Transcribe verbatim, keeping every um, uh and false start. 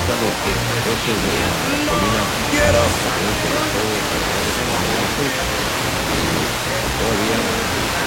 gusta lo que creo que de la gasolina quiero creo que de todo, pero